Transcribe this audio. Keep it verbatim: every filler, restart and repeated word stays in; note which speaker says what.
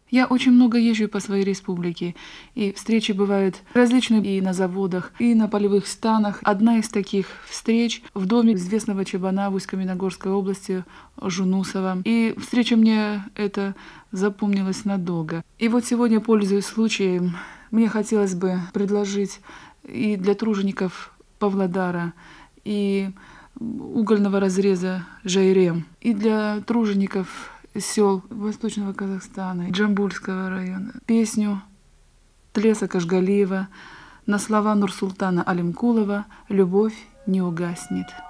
Speaker 1: Я очень много езжу по своей республике, и встречи бывают различные и на заводах, и на полевых станах. Одна из таких встреч в доме известного чабана в Усть-Каменогорской области Жунусова. И встреча мне эта запомнилась надолго. И вот сегодня, пользуясь случаем, мне хотелось бы предложить и для тружеников Павлодара, и угольного разреза Жайрем, и для тружеников сел Восточного Казахстана, Джамбульского района, песню Тлеса Кашгалиева на слова Нурсултана Алимкулова «Любовь не угаснет».